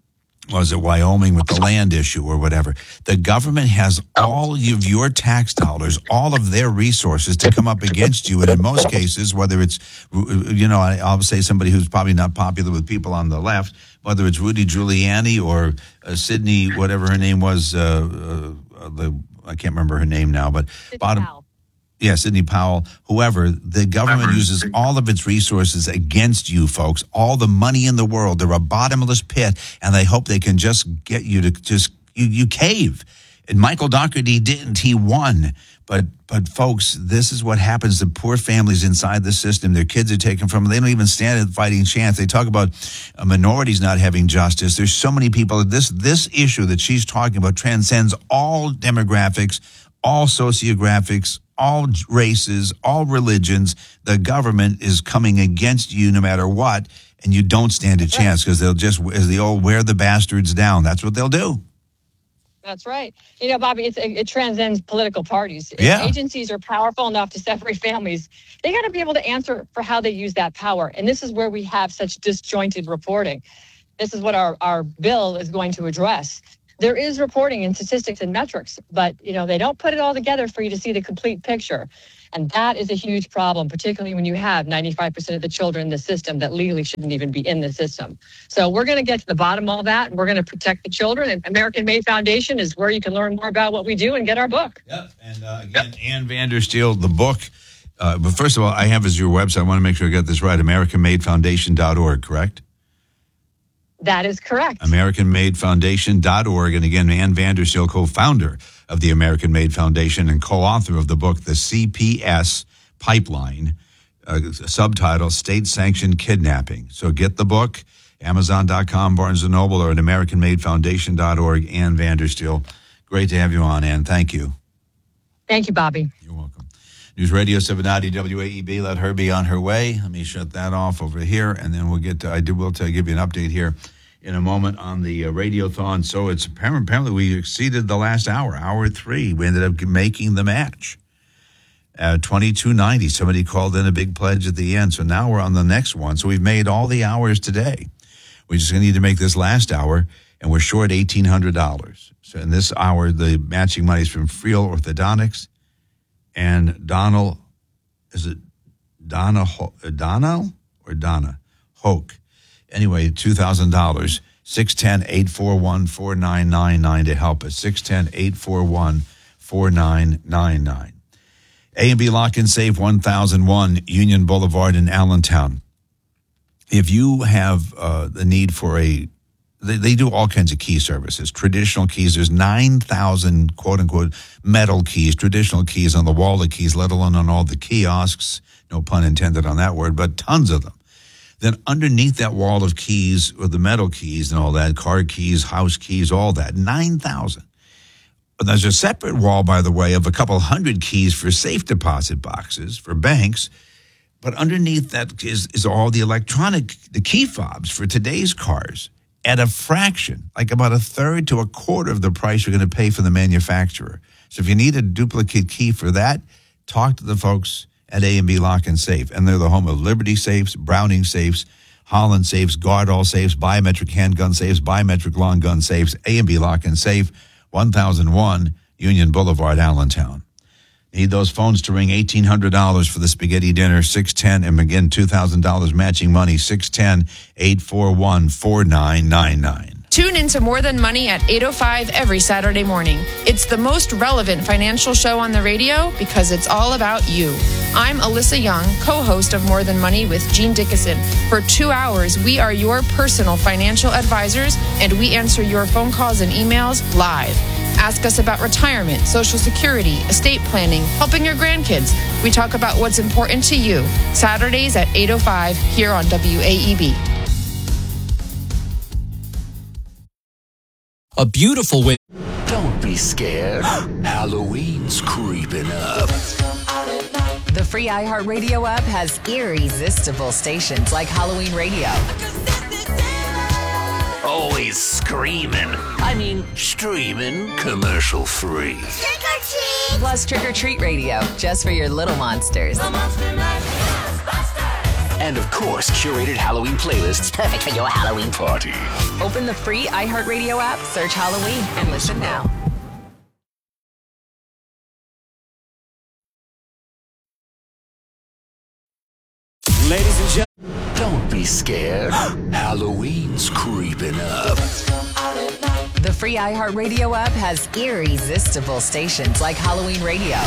was it Wyoming with the land issue or whatever. The government has all of your tax dollars, all of their resources to come up against you. And in most cases, whether it's, you know, I'll say somebody who's probably not popular with people on the left, whether it's Rudy Giuliani or uh, Sydney, whatever her name was, uh, uh, the I can't remember her name now, but Sydney bottom. Powell. Yeah, Sidney Powell, whoever, the government uses all of its resources against you folks, all the money in the world. They're a bottomless pit, and they hope they can just get you to just, you, you cave. And Michael Dougherty didn't. He won. But, but folks, this is what happens to poor families inside the system. Their kids are taken from them. They don't even stand a fighting chance. They talk about uh, minorities not having justice. There's so many people. This, this issue that she's talking about transcends all demographics, all sociographics, all races, all religions. The government is coming against you no matter what, and you don't stand a chance because they'll just, as the old, wear the bastards down. That's what they'll do. That's right. You know, Bobby, it's, it transcends political parties. Yeah. If agencies are powerful enough to separate families, they got to be able to answer for how they use that power. And this is where we have such disjointed reporting. This is what our, our bill is going to address. There is reporting and statistics and metrics, but, you know, they don't put it all together for you to see the complete picture. And that is a huge problem, particularly when you have ninety-five percent of the children in the system that legally shouldn't even be in the system. So we're going to get to the bottom of all that, and we're going to protect the children. And American Made Foundation is where you can learn more about what we do and get our book. Yep. And uh, again, yep. Ann Vandersteel, the book. Uh, but first of all, I have as your website. I want to make sure I got this right. American Made Foundation dot org, correct? That is correct. American Made Foundation dot org. And again, Ann Vandersteel, co-founder of the American Made Foundation and co-author of the book, The C P S Pipeline, uh, subtitle, State-Sanctioned Kidnapping. So get the book, Amazon dot com, Barnes and Noble, or at American Made Foundation dot org. Ann Vandersteel, great to have you on, Ann. Thank you. Thank you, Bobby. You're welcome. News Radio seven ninety W A E B. Let her be on her way. Let me shut that off over here, and then we'll get to, I did will tell, give you an update here in a moment on the uh, Radiothon. So it's apparent, apparently we exceeded the last hour, hour three. We ended up making the match at twenty-two ninety. Somebody called in a big pledge at the end. So now we're on the next one. So we've made all the hours today. We're just going to need to make this last hour, and we're short eighteen hundred dollars. So in this hour, the matching money is from Friel Orthodontics and Donald, is it Donna, Donna or Donna Hoke? Anyway, two thousand dollars, six one zero, eight four one, four nine nine nine to help us, six one zero, eight four one, four nine nine nine. A and B Lock and Safe, one thousand one Union Boulevard in Allentown. If you have uh, the need for a, they, they do all kinds of key services, traditional keys. There's nine thousand, quote-unquote, metal keys, traditional keys on the wall of keys, let alone on all the kiosks, no pun intended on that word, but tons of them. Then underneath that wall of keys, or the metal keys and all that, car keys, house keys, all that, nine thousand. There's a separate wall, by the way, of a couple hundred keys for safe deposit boxes for banks. But underneath that is, is all the electronic, the key fobs for today's cars at a fraction, like about a third to a quarter of the price you're going to pay for the manufacturer. So if you need a duplicate key for that, talk to the folks at A and B Lock and Safe. And they're the home of Liberty Safes, Browning Safes, Holland Safes, Guardall Safes, biometric handgun safes, biometric long gun safes. A and B Lock and Safe, one thousand one Union Boulevard, Allentown. Need those phones to ring, eighteen hundred dollars for the spaghetti dinner, six one zero, and again, two thousand dollars matching money, six one zero, eight four one, four nine nine nine. Tune into More Than Money at eight oh five every Saturday morning. It's the most relevant financial show on the radio because it's all about you. I'm Alyssa Young, co-host of More Than Money with Gene Dickinson. For two hours, we are your personal financial advisors, and we answer your phone calls and emails live. Ask us about retirement, Social Security, estate planning, helping your grandkids. We talk about what's important to you. Saturdays at eight oh five here on W A E B. A beautiful way. Don't be scared. Halloween's creeping up. The free iHeartRadio app has irresistible stations like Halloween Radio. Always screaming. I mean, streaming commercial free. Trick or treat! Plus Trick or Treat Radio, just for your little monsters. And of course, curated Halloween playlists perfect for your Halloween party. Open the free iHeartRadio app, search Halloween, and listen now. Ladies and gentlemen, don't be scared. Halloween's creeping up. The free iHeartRadio app has irresistible stations like Halloween Radio.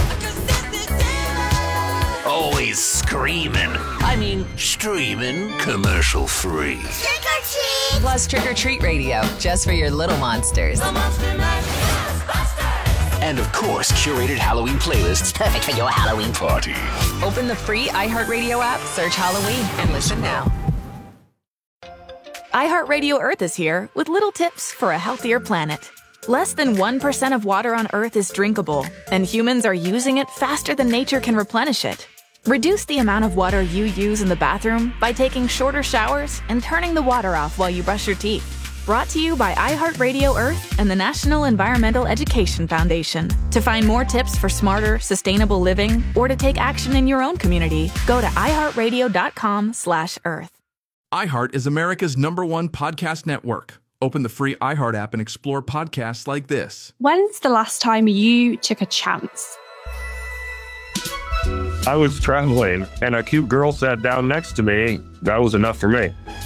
Always screaming. I mean, streaming commercial free. Trick or treat! Plus Trick or Treat Radio, just for your little monsters. And of course, curated Halloween playlists perfect for your Halloween party. Open the free iHeartRadio app, search Halloween, and listen now. iHeartRadio Earth is here with little tips for a healthier planet. Less than one percent of water on Earth is drinkable, and humans are using it faster than nature can replenish it. Reduce the amount of water you use in the bathroom by taking shorter showers and turning the water off while you brush your teeth. Brought to you by iHeartRadio Earth and the National Environmental Education Foundation. To find more tips for smarter, sustainable living, or to take action in your own community, go to iHeartRadio.com slash Earth. iHeart is America's number one podcast network. Open the free iHeart app and explore podcasts like this. When's the last time you took a chance? I was traveling, and a cute girl sat down next to me. That was enough for me.